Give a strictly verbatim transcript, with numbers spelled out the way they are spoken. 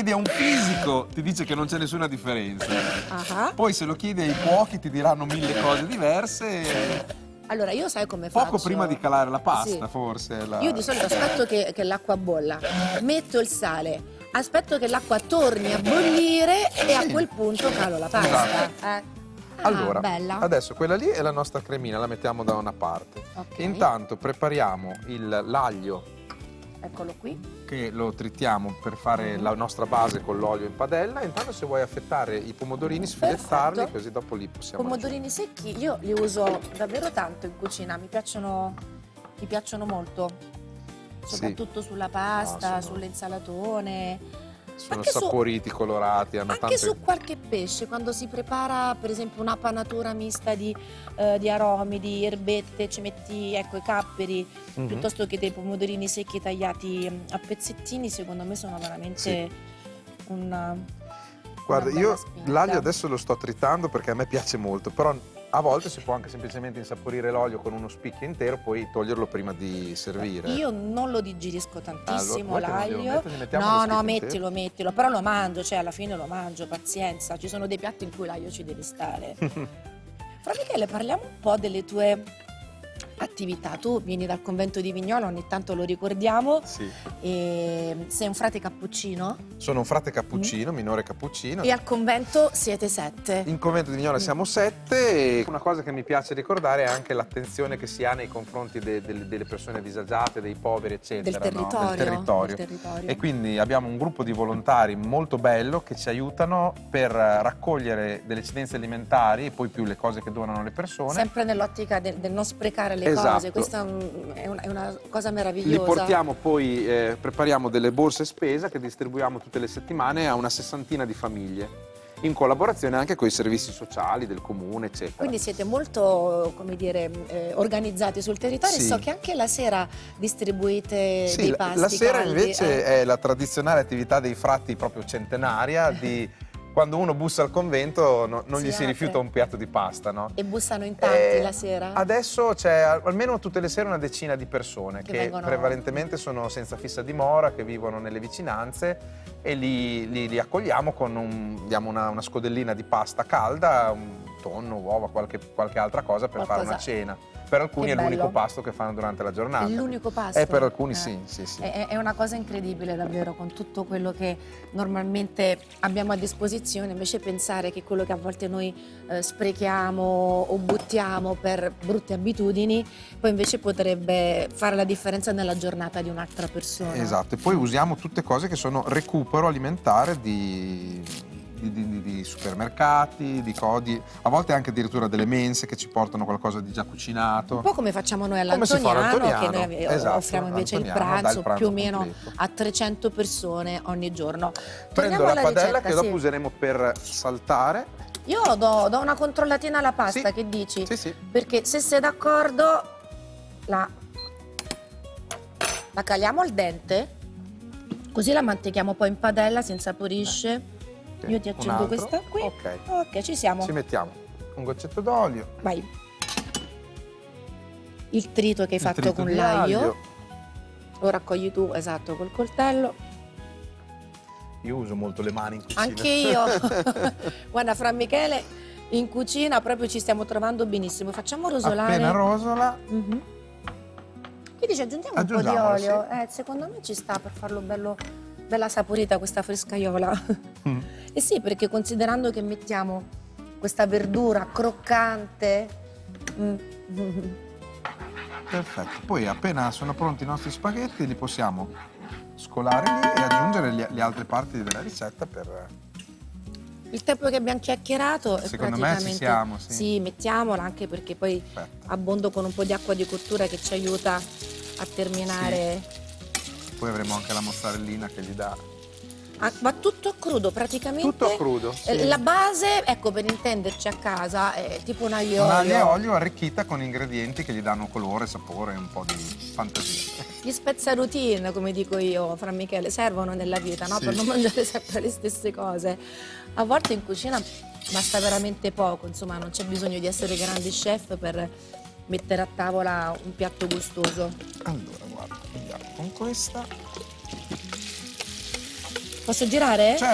chiedi a un fisico ti dice che non c'è nessuna differenza. Ah. Poi se lo chiedi ai cuochi ti diranno mille cose diverse. Allora, io sai come faccio? Poco prima di calare la pasta, Sì. forse. La... Io di solito aspetto che, che l'acqua bolla, metto il sale, aspetto che l'acqua torni a bollire e a quel punto calo la pasta. Esatto. Eh. Ah, Allora, bella. adesso quella lì è la nostra cremina, la mettiamo da una parte. Okay. Intanto prepariamo l'aglio, Eccolo qui. che lo tritiamo per fare la nostra base con l'olio in padella. Intanto se vuoi affettare i pomodorini, sfilettarli, Perfetto. così dopo li possiamo Pomodorini secchi io li uso davvero tanto in cucina, mi piacciono, mi piacciono molto, soprattutto sulla pasta, No, sono- sulle insalatone. Sono Anche su- saporiti, colorati, hanno Anche tante... su qualche pesce, quando si prepara per esempio una panatura mista di, eh, di aromi, di erbette, ci metti ecco, i capperi, Mhm. piuttosto che dei pomodorini secchi tagliati mm, a pezzettini, secondo me sono veramente Sì. una, Guarda, una io bella spinta. l'aglio adesso lo sto tritando perché a me piace molto, però a volte si può anche semplicemente insaporire l'olio con uno spicchio intero, poi toglierlo prima di servire. Io non lo digerisco tantissimo Allora, vuoi che non glielo l'aglio. metto? Gli mettiamo No, lo no, spicchio mettilo, intero? mettilo, però lo mangio, cioè alla fine lo mangio, pazienza. Ci sono dei piatti in cui l'aglio ci deve stare. Fra Michele, parliamo un po' delle tue attività. Tu vieni dal convento di Vignola, ogni tanto lo ricordiamo, Sì. e sei un frate cappuccino Sono un frate cappuccino, minore cappuccino. e al convento siete sette. In convento di Vignola siamo sette e una cosa che mi piace ricordare è anche l'attenzione che si ha nei confronti de- de- delle persone disagiate, dei poveri, eccetera. Del no? territorio, Del territorio. del territorio. E quindi abbiamo un gruppo di volontari molto bello che ci aiutano per raccogliere delle eccedenze alimentari e poi più le cose che donano le persone. Sempre nell'ottica del, del non sprecare le Esatto. cose, questa è, un- è una, è una cosa meravigliosa. Li portiamo poi, eh, prepariamo delle borse spesa che distribuiamo tutte le settimane a una sessantina di famiglie, in collaborazione anche con i servizi sociali del comune, eccetera. Quindi siete molto, come dire, eh, organizzati sul territorio. Sì. So che anche la sera distribuite Sì, dei la- pasti la sera caldi, invece eh. è la tradizionale attività dei frati proprio centenaria di quando uno bussa al convento no- non Si gli si apre. rifiuta un piatto di pasta, no? E bussano in tanti Eh, la sera? Adesso c'è almeno tutte le sere una decina di persone Che che, vengono- prevalentemente sono senza fissa dimora, che vivono nelle vicinanze e li, li- li accogliamo con un, diamo una, una scodellina di pasta calda, un tonno, uova, qualche, qualche altra cosa per fare Qualcosa. una cena. Per alcuni Che è l'unico bello. pasto che fanno durante la giornata. È l'unico pasto? Eh, per alcuni Eh. sì, sì, sì. È, è una cosa incredibile davvero, con tutto quello che normalmente abbiamo a disposizione, invece pensare che quello che a volte noi eh, sprechiamo o buttiamo per brutte abitudini, poi invece potrebbe fare la differenza nella giornata di un'altra persona. Esatto, e poi usiamo tutte cose che sono recupero alimentare di, di- di- di supermercati, di codi, a volte anche addirittura delle mense che ci portano qualcosa di già cucinato. Un po' come facciamo noi Come si fa all'Antoniano, che all'Antoniano, noi ave- esatto, offriamo invece il l'Antoniano dà pranzo, il pranzo più o meno completo. a trecento persone ogni giorno. Prendo Torniamo la alla padella ricetta, che dopo sì. useremo per saltare. Io do, do una controllatina alla pasta, Sì. che dici? Sì, sì. Perché se sei d'accordo la, la caliamo al dente, così la mantechiamo poi in padella, si insaporisce. Ok, Io ti un accendo altro. questa qui. Ok. Ok, ci siamo. Ci mettiamo un goccetto d'olio. Vai. Il trito che hai il fatto trito con di l'aglio. aglio. Lo raccogli tu, esatto, col coltello. Io uso molto le mani in cucina. Anche io. Guarda, Fra Michele, in cucina proprio ci stiamo trovando benissimo. Facciamo rosolare. Appena rosola, Mhm. Che dici, aggiungiamo un po' di Aggiungiamolo, olio? sì. Eh, secondo me ci sta per farlo bello, bella saporita questa frescaiola. Mm. Eh sì, perché considerando che mettiamo questa verdura croccante. mm, mm, perfetto. Poi appena sono pronti i nostri spaghetti li possiamo scolare lì e aggiungere le, le altre parti della ricetta per... Il tempo che abbiamo chiacchierato è Secondo me ci praticamente... siamo, sì. Sì, mettiamola anche perché poi Perfetto. abbondo con un po' di acqua di cottura che ci aiuta a terminare. Poi avremo anche la mozzarellina che gli dà... Ah, va tutto crudo praticamente. Tutto a crudo, sì. Eh, La base, ecco, per intenderci a casa, è tipo un aglio Un aglio e olio. olio arricchita con ingredienti che gli danno colore, sapore e un po' di fantasia. Gli spezza routine, come dico io, Fra Michele, servono nella vita, no? Sì. Per non mangiare sempre le stesse cose. A volte in cucina basta veramente poco, insomma, non c'è bisogno di essere grandi chef per mettere a tavola un piatto gustoso. Allora, guarda, andiamo con questa. Posso girare? Certo.